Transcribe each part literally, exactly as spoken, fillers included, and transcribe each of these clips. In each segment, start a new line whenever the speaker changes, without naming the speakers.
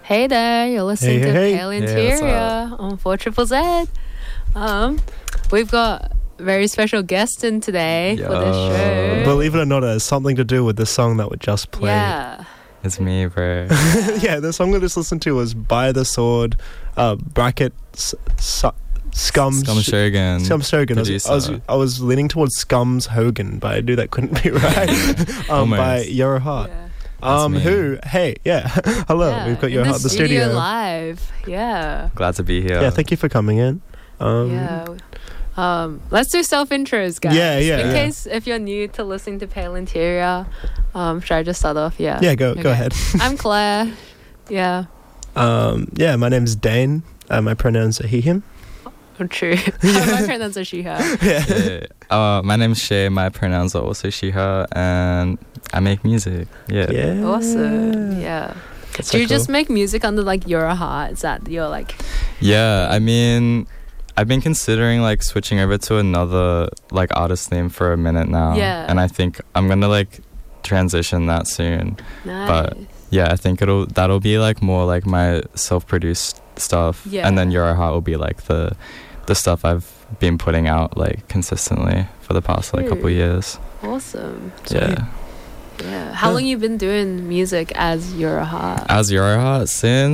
Hey there, you're listening
Hey,
to
hey, hey.
Pale
Hey,
Interior
what's
on four Triple Z. Um, we've got a very special guest in today for this
Yo.
show.
Believe it or not, it has something to do with the song that we just played.
Yeah.
It's me, bro.
Yeah, the song we just listened to was By the Sword, uh, bracket, s- su- Scum,
Scum
Sh-
Shogun.
Scum Shogun. I was, I, was,
Producer.
I was leaning towards Scum's Hogan, but I knew that couldn't be right. um, by
Almost.
Your Heart.
Yeah.
Um,
me.
who? Hey, yeah. Hello,
Yeah,
we've got
in
Your
the
Heart, the
studio,
studio.
live. Yeah.
Glad to be here.
Yeah, thank you for coming in. Um,
yeah. Um, let's do self intros, guys.
Yeah, yeah,
In
yeah.
case if you're new to listening to Pale Interior, um, should I just start off? Yeah.
Yeah, go go
Okay.
ahead.
I'm Claire. Yeah.
Um, yeah, my name's Dane. Uh, my pronouns are he, him.
Oh, true. My pronouns are she, her.
Yeah.
Yeah. Uh, my name's Shay. My pronouns are also she, her, and I make music. Yeah.
Yeah.
Awesome. Yeah.
That's
Do
so
you just
cool.
make music under like your heart? Is that your like?
Yeah, I mean, I've been considering like switching over to another like artist name for a minute now.
Yeah.
And I think I'm gonna like transition that soon.
Nice.
But yeah, I think it'll that'll be like more like my self-produced stuff.
Yeah.
And then Your Heart will be like the the stuff I've been putting out like consistently for the past like couple
Ooh.
years.
Awesome.
Yeah.
Yeah. How
Yeah.
long you been doing music as your heart?
As Your Heart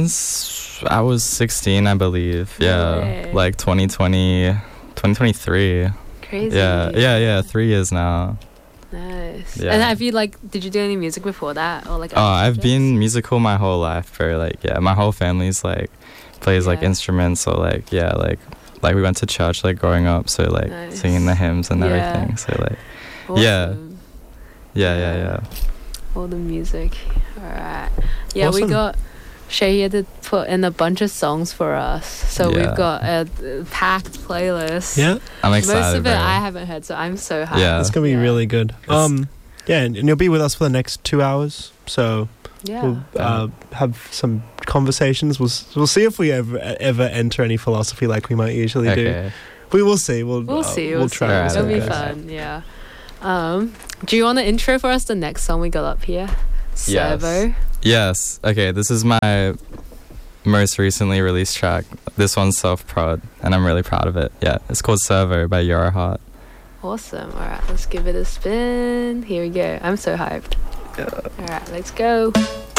since I was sixteen, I believe.
No
Yeah.
way.
Like twenty twenty, twenty twenty-three.
Crazy.
Yeah. Yeah, yeah, three years now.
Nice.
Yeah.
And have you like? Did you do any music before that, or like?
Oh, I've
just-
been musical my whole life, bro. Like, yeah, my whole family's like plays like
Yeah.
instruments, so like, yeah, like like we went to church like growing up, so like
Nice.
singing the hymns and
Yeah.
everything. So like,
Awesome.
yeah. yeah, yeah, yeah.
All the music. All right. Yeah,
Awesome.
we got Shay here to put in a bunch of songs for us. So
Yeah.
we've got a, a packed playlist.
Yeah,
I'm excited.
Most of it
bro.
I haven't heard, so I'm so hyped.
Yeah.
it's gonna be
Yeah.
really good. Um, yeah, and, and you'll be with us for the next two hours. So
Yeah.
we'll uh, have some conversations. We'll s- we'll see if we ever ever enter any philosophy like we might usually do.
Okay.
We will see. We'll
We'll
uh,
see.
We'll
We'll
try.
see.
Alright,
It'll be
okay.
fun. Yeah. Um, do you want to intro for us the next song we got up here?
Yes.
Servo.
Yes. Okay. This is my most recently released track. This one's self-prod, and I'm really proud of it. Yeah. It's called Servo by Your Heart.
Awesome. All right, let's give it a spin. Here we go. I'm so hyped.
Yeah.
All right, let's go.